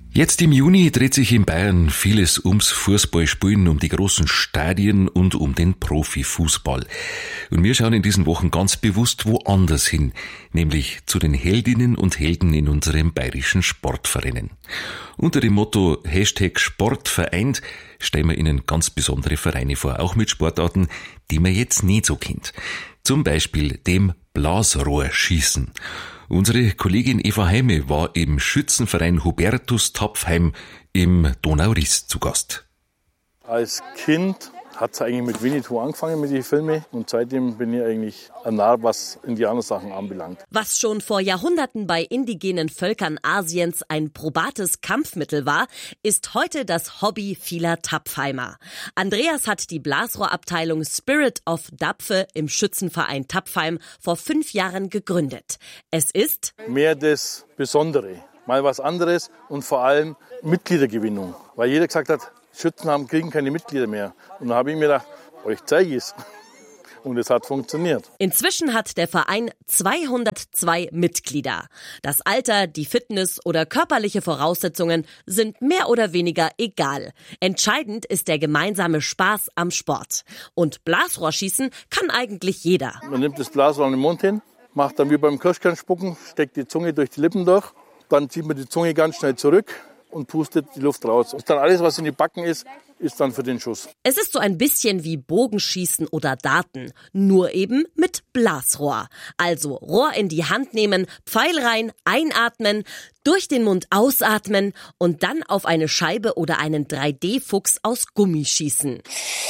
Jetzt im Juni dreht sich in Bayern vieles ums Fußballspielen, um die großen Stadien und um den Profifußball. Und wir schauen in diesen Wochen ganz bewusst woanders hin, nämlich zu den Heldinnen und Helden in unseren bayerischen Sportvereinen. Unter dem Motto #Sportvereint stellen wir Ihnen ganz besondere Vereine vor, auch mit Sportarten, die man jetzt nicht so kennt. Zum Beispiel dem Blasrohrschießen. Unsere Kollegin Eva Heime war im Schützenverein Hubertus Tapfheim im Donau-Ries zu Gast. Als Kind hat es eigentlich mit Winnetou angefangen mit den Filmen und seitdem bin ich eigentlich ein Narr, was Indianersachen anbelangt. Was schon vor Jahrhunderten bei indigenen Völkern Asiens ein probates Kampfmittel war, ist heute das Hobby vieler Tapfheimer. Andreas hat die Blasrohrabteilung Spirit of Dapfe im Schützenverein Tapfheim vor 5 Jahren gegründet. Es ist mehr das Besondere, mal was anderes und vor allem Mitgliedergewinnung, weil jeder gesagt hat, Schützen kriegen keine Mitglieder mehr. Und da habe ich mir gedacht, euch zeige ich es. Und es hat funktioniert. Inzwischen hat der Verein 202 Mitglieder. Das Alter, die Fitness oder körperliche Voraussetzungen sind mehr oder weniger egal. Entscheidend ist der gemeinsame Spaß am Sport. Und Blasrohrschießen kann eigentlich jeder. Man nimmt das Blasrohr in den Mund hin, macht dann wie beim Kirschkernspucken, steckt die Zunge durch die Lippen durch, dann zieht man die Zunge ganz schnell zurück und pustet die Luft raus. Und dann alles, was in die Backen ist dann für den Schuss. Es ist so ein bisschen wie Bogenschießen oder Daten, nur eben mit Blasrohr. Also Rohr in die Hand nehmen, Pfeil rein, einatmen, durch den Mund ausatmen und dann auf eine Scheibe oder einen 3D-Fuchs aus Gummi schießen.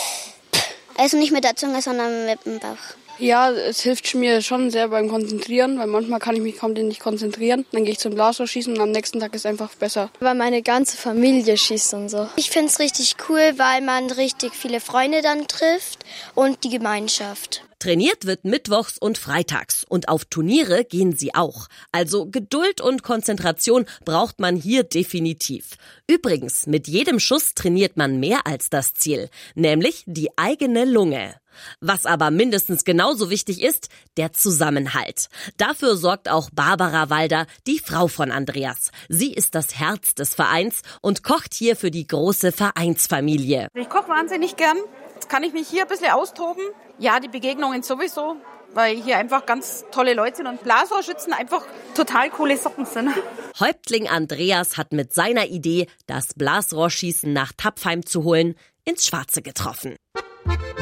Also nicht mit der Zunge, sondern mit dem Bauch. Ja, es hilft mir schon sehr beim Konzentrieren, weil manchmal kann ich mich kaum nicht konzentrieren. Dann gehe ich zum Blasrohrschießen und am nächsten Tag ist es einfach besser. Weil meine ganze Familie schießt und so. Ich finde es richtig cool, weil man richtig viele Freunde dann trifft und die Gemeinschaft. Trainiert wird mittwochs und freitags und auf Turniere gehen sie auch. Also Geduld und Konzentration braucht man hier definitiv. Übrigens, mit jedem Schuss trainiert man mehr als das Ziel, nämlich die eigene Lunge. Was aber mindestens genauso wichtig ist, der Zusammenhalt. Dafür sorgt auch Barbara Walder, die Frau von Andreas. Sie ist das Herz des Vereins und kocht hier für die große Vereinsfamilie. Ich koche wahnsinnig gern. Jetzt kann ich mich hier ein bisschen austoben. Ja, die Begegnungen sowieso, weil hier einfach ganz tolle Leute sind und Blasrohrschützen einfach total coole Socken sind. Häuptling Andreas hat mit seiner Idee, das Blasrohrschießen nach Tapfheim zu holen, ins Schwarze getroffen.